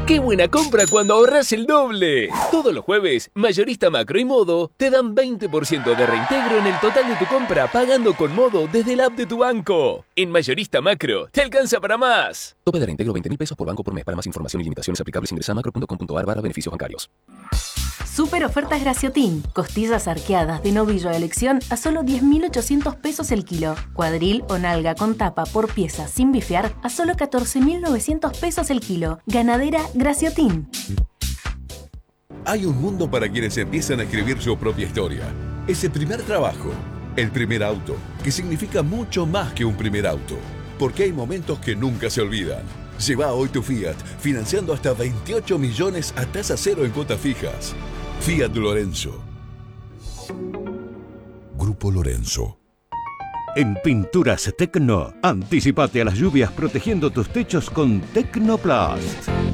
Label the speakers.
Speaker 1: ¡Qué buena compra cuando ahorras el doble! Todos los jueves, Mayorista Macro y Modo te dan 20% de reintegro en el total de tu compra pagando con Modo desde la app de tu banco. En Mayorista Macro, te alcanza para más. Tope de reintegro 20.000 pesos por banco por mes. Para más información y limitaciones aplicables ingresa a macro.com.ar/beneficios bancarios.
Speaker 2: Super ofertas Graciotin. Costillas arqueadas de novillo a elección a solo 10.800 pesos el kilo. Cuadril o nalga con tapa por pieza sin bifear a solo 14.900 pesos el kilo. Ganadera Graciotin.
Speaker 3: Hay un mundo para quienes empiezan a escribir su propia historia. Ese primer trabajo, el primer auto, que significa mucho más que un primer auto. Porque hay momentos que nunca se olvidan. Lleva hoy tu Fiat, financiando hasta 28 millones a tasa cero en cuotas fijas. Fiat Lorenzo. Grupo Lorenzo.
Speaker 4: En Pinturas Tecno, anticipate a las lluvias protegiendo tus techos con Tecnoplast.